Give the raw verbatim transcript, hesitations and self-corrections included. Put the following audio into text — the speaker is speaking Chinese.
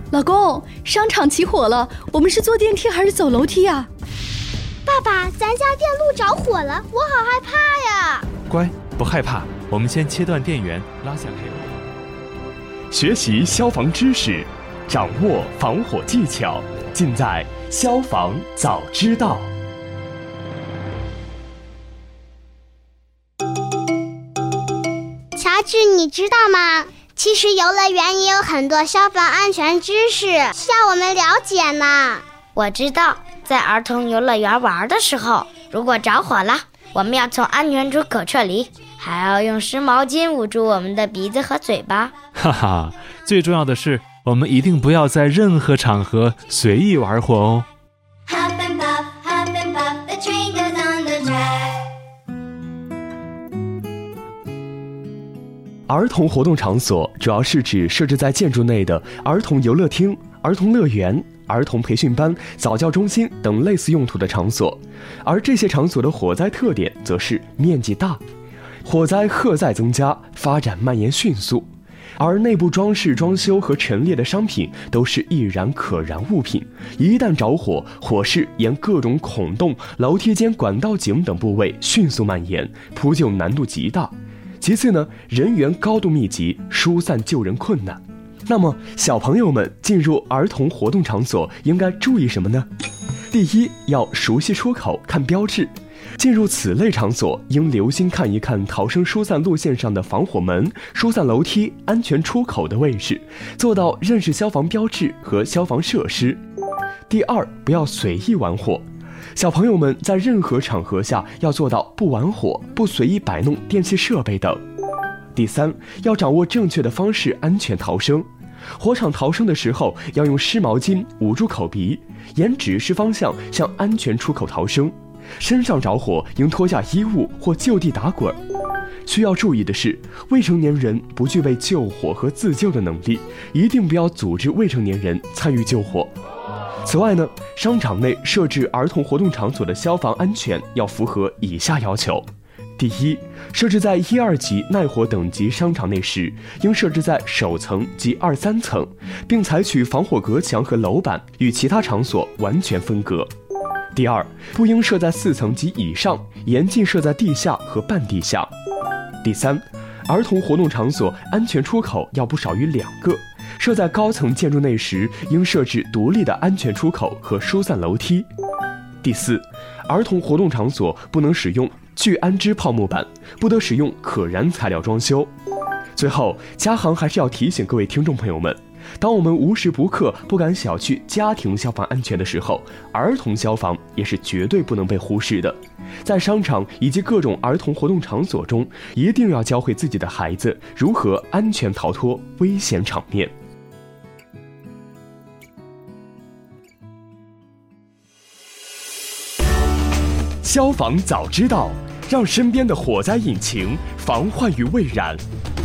老公，商场起火了，我们是坐电梯还是走楼梯啊？ 爸爸，咱家电路着火了，我好害怕呀！ 乖，不害怕，我们先切断电源，拉下黑楼。 学习消防知识，掌握防火技巧，尽在消防早知道。 乔治，你知道吗？其实游乐园也有很多消防安全知识需要我们了解呢。 我知道，在儿童游乐园玩的时候，如果着火了，我们要从安全出口撤离，还要用湿毛巾捂住我们的鼻子和嘴巴。 哈哈，最重要的是，我们一定不要在任何场合随意玩火哦。 Huff and puff, huff and puff, the train goes on the track. 儿童活动场所主要是指设置在建筑内的儿童游乐厅、儿童乐园、儿童培训班、早教中心等类似用途的场所，而这些场所的火灾特点则是面积大，火灾荷载增加，发展蔓延迅速，而内部装饰装修和陈列的商品都是易燃可燃物品，一旦着火，火势沿各种孔洞、楼梯间、管道井等部位迅速蔓延，扑救难度极大。其次呢，人员高度密集，疏散救人困难。那么小朋友们进入儿童活动场所应该注意什么呢？第一，要熟悉出口，看标志。进入此类场所，应留心看一看逃生疏散路线上的防火门、疏散楼梯、安全出口的位置，做到认识消防标志和消防设施。第二，不要随意玩火。小朋友们在任何场合下要做到不玩火、不随意摆弄电器设备等。第三，要掌握正确的方式安全逃生。火场逃生的时候，要用湿毛巾捂住口鼻，沿指示方向向安全出口逃生。身上着火应脱下衣物或就地打滚。需要注意的是，未成年人不具备救火和自救的能力，一定不要组织未成年人参与救火。此外呢，商场内设置儿童活动场所的消防安全要符合以下要求。第一，设置在一二级耐火等级商场内时，应设置在首层及二三层，并采取防火隔墙和楼板，与其他场所完全分隔。第二，不应设在四层及以上，严禁设在地下和半地下。第三，儿童活动场所安全出口要不少于两个，设在高层建筑内时，应设置独立的安全出口和疏散楼梯。第四，儿童活动场所不能使用聚氨酯泡沫板，不得使用可燃材料装修。最后，嘉航还是要提醒各位听众朋友们，当我们无时不刻不敢小觑家庭消防安全的时候，儿童消防也是绝对不能被忽视的。在商场以及各种儿童活动场所中，一定要教会自己的孩子如何安全逃脱危险场面。消防早知道，让身边的火灾引擎防患于未然。